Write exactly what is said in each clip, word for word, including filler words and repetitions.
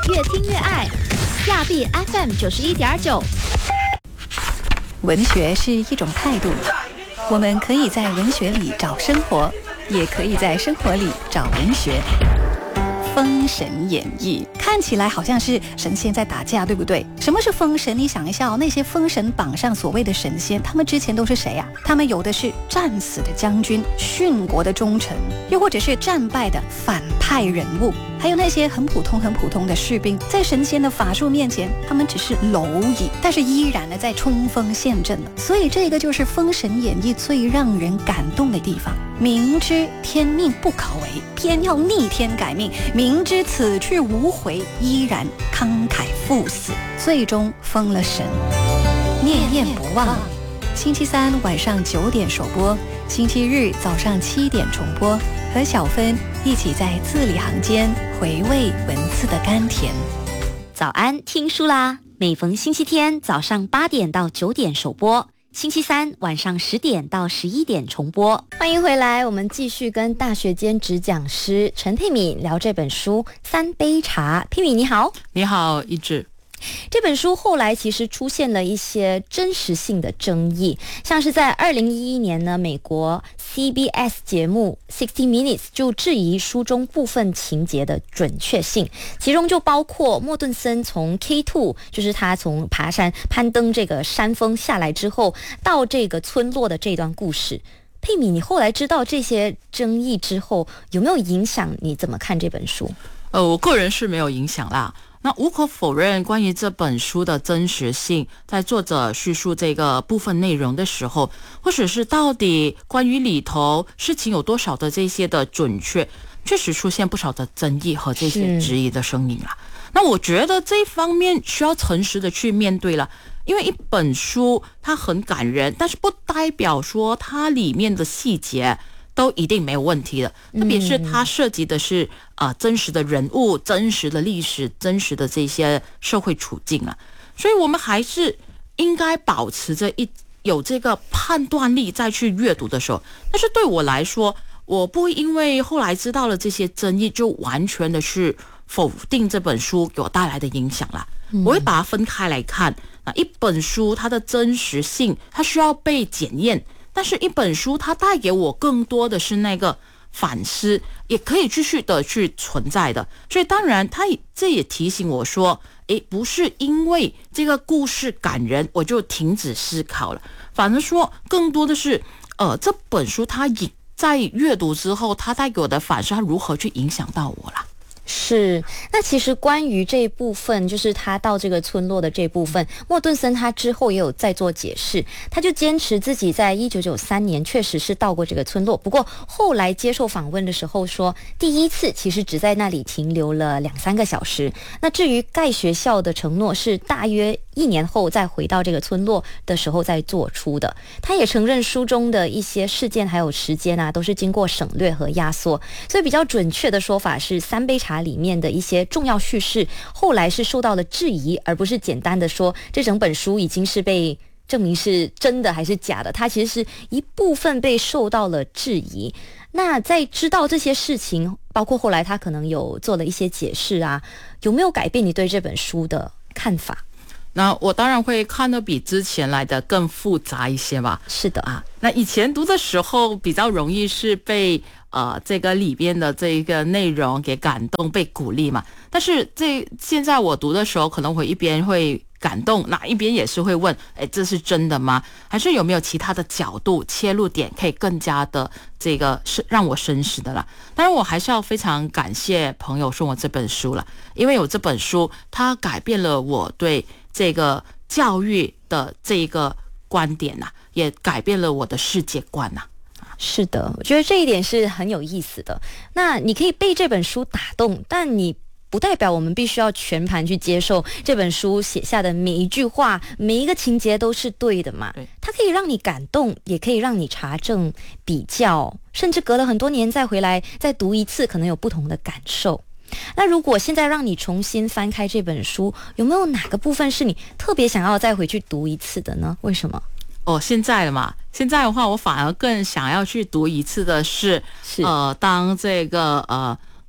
越听越爱，亚庇 F M 九十一点九。 文学是一种态度，我们可以在文学里找生活，也可以在生活里找文学。封神演义看起来好像是神仙在打架，对不对？什么是封神？你想一下哦，那些封神榜上所谓的神仙，他们之前都是谁啊？他们有的是战死的将军、殉国的忠臣，又或者是战败的反派人物，还有那些很普通很普通的士兵，在神仙的法术面前，他们只是蝼蚁，但是依然的在冲锋陷阵了。所以这个就是封神演义最让人感动的地方。明知天命不可为，偏要逆天改命，明知此去无回，依然慷慨赴死，最终封了神。念念不忘，星期三晚上九点首播，星期日早上七点重播，和小芬一起在字里行间回味文字的甘甜。 早安，听书啦！每逢星期天早上八点到九点首播，星期三晚上十点到十一点重播。欢迎回来，我们继续跟大学兼职讲师陈佩敏聊这本书《三杯茶》。佩敏你好。 你好，一志。 这本书后来其实出现了一些真实性的争议，像是在二零一一年呢，美国 C B S 节目 sixty minutes 就质疑书中部分情节的准确性，其中就包括莫顿森从 K 二 就是他从爬山攀登这个山峰下来之后到这个村落的这段故事。佩米，你后来知道这些争议之后，有没有影响你怎么看这本书？ 呃，我个人是没有影响啦。那无可否认，关于这本书的真实性，在作者叙述这个部分内容的时候，或者是到底关于里头事情有多少的这些的准确，确实出现不少的争议和这些质疑的声音啦。那我觉得这一方面需要诚实的去面对了，因为一本书它很感人，但是不代表说它里面的细节都一定没有问题的，特别是它涉及的是、嗯呃、真实的人物、真实的历史、真实的这些社会处境啊，所以我们还是应该保持着一有这个判断力再去阅读的时候。但是对我来说，我不会因为后来知道了这些争议就完全的去否定这本书给我带来的影响啦。我会把它分开来看，那一本书它的真实性它需要被检验，但是一本书它带给我更多的是那个反思，也可以继续的去存在的。所以当然它这也提醒我说，诶，不是因为这个故事感人我就停止思考了，反而说更多的是呃，这本书它在阅读之后它带给我的反思，它如何去影响到我啦。 是，那其实关于这一部分，就是他到这个村落的这部分，莫顿森他之后也有在做解释，他就坚持自己在一九九三年确实是到过这个村落，不过后来接受访问的时候说，第一次其实只在那里停留了两三个小时。那至于盖学校的承诺是大约一年后再回到这个村落的时候再做出的。他也承认书中的一些事件还有时间啊，都是经过省略和压缩，所以比较准确的说法是三杯茶里面的一些重要叙事后来是受到了质疑，而不是简单的说这整本书已经是被证明是真的还是假的，它其实是一部分被受到了质疑。那在知道这些事情，包括后来他可能有做了一些解释啊，有没有改变你对这本书的看法？ 那我当然会看得比之前来的更复杂一些吧。 是的啊，那以前读的时候比较容易是被呃这个里边的这一个内容给感动，被鼓励嘛。但是这现在我读的时候，可能会一边会感动，那一边也是会问，哎，这是真的吗？还是有没有其他的角度切入点可以更加的这个是让我深思的啦？当然，我还是要非常感谢朋友送我这本书了，因为有这本书，它改变了我对这个教育的这个观点呐、啊，也改变了我的世界观呐、啊。 是的，我觉得这一点是很有意思的。那你可以被这本书打动，但你不代表我们必须要全盘去接受这本书写下的每一句话、每一个情节都是对的嘛？它可以让你感动，也可以让你查证、比较，甚至隔了很多年再回来再读一次，可能有不同的感受。那如果现在让你重新翻开这本书，有没有哪个部分是你特别想要再回去读一次的呢？为什么？ 哦，现在了嘛？现在的话，我反而更想要去读一次的是， 是呃，当这个呃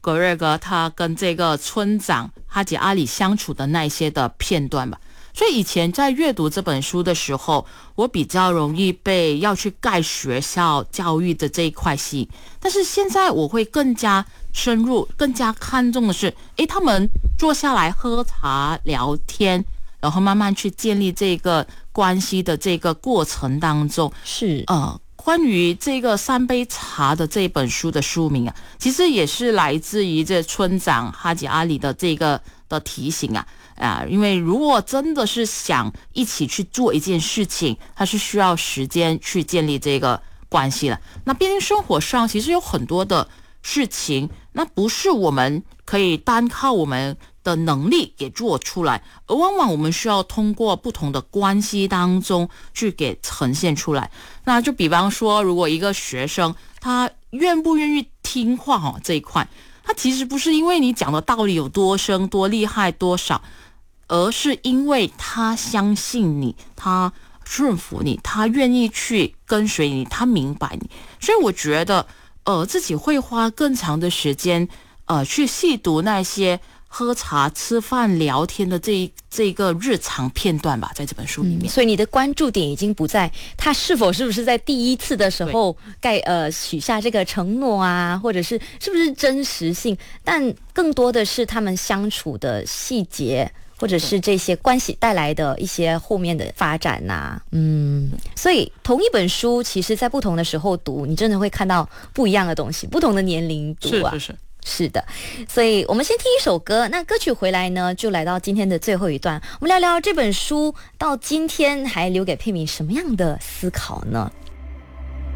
格瑞格他跟这个村长哈吉阿里相处的那些的片段吧。所以以前在阅读这本书的时候，我比较容易被要去盖学校教育的这一块吸引，但是现在我会更加深入，更加看重的是，诶，他们坐下来喝茶聊天，然后慢慢去建立这个关系的这个过程当中， 是呃。关于这个三杯茶的这本书的书名啊，其实也是来自于这村长哈吉阿里的这个的提醒啊啊，因为如果真的是想一起去做一件事情，它是需要时间去建立这个关系了。那毕竟生活上其实有很多的事情，那不是我们可以单靠我们的能力给做出来，而往往我们需要通过不同的关系当中去给呈现出来。那就比方说，如果一个学生他愿不愿意听话哦，这一块，他其实不是因为你讲的道理有多深、多厉害、多少，而是因为他相信你，他顺服你，他愿意去跟随你，他明白你。所以我觉得，呃，自己会花更长的时间，呃，去细读那些喝茶、吃饭、聊天的这一这个日常片段吧，在这本书里面、 嗯。所以你的关注点已经不在他是否是不是在第一次的时候盖呃许下这个承诺啊，或者是是不是真实性，但更多的是他们相处的细节。或者是这些关系带来的一些后面的发展呐、啊，嗯，所以同一本书，其实在不同的时候读，你真的会看到不一样的东西，不同的年龄读啊， 是是是。 是的，所以我们先听一首歌，那歌曲回来呢，就来到今天的最后一段，我们聊聊这本书到今天还留给佩敏什么样的思考呢？